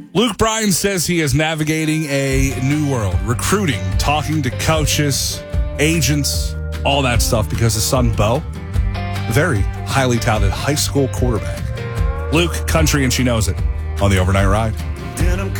Luke Bryan says he is navigating a new world, recruiting, talking to coaches, agents, all that stuff because his son, Bo, very highly touted high school quarterback. Luke, country, and she knows it on the Overnight Ride.